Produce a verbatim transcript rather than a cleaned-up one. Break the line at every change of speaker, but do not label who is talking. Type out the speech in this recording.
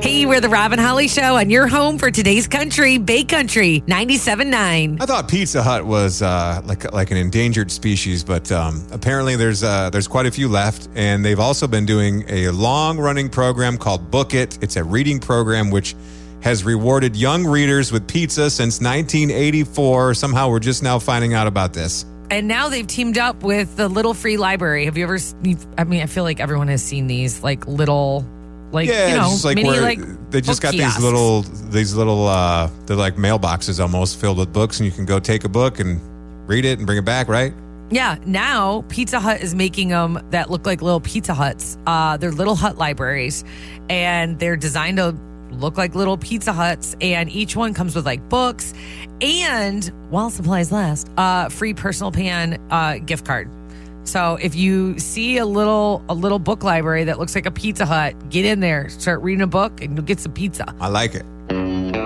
Hey, we're the Rob and Holly Show, and you're home for today's country, Bay Country, ninety-seven point nine.
I thought Pizza Hut was uh, like like an endangered species, but um, apparently there's uh, there's quite a few left, and they've also been doing a long-running program called Book It. It's a reading program which has rewarded young readers with pizza since nineteen eighty-four. Somehow we're just now finding out about this.
And now they've teamed up with the Little Free Library. Have you ever, I mean, I feel like everyone has seen these, like little, like,
yeah,
you know,
just like
mini,
where
like,
they just got
kiosks.
these little, these little, uh, they're like mailboxes almost filled with books, and you can go take a book and read it and bring it back, right?
Yeah, now Pizza Hut is making them that look like little Pizza Huts. Uh, they're little hut libraries, and they're designed to look like little Pizza Huts, and each one comes with like books and, while supplies last, uh, free personal pan uh, gift card. So if you see a little a little book library that looks like a Pizza Hut, get in there, start reading a book, and you'll get some pizza.
I like it.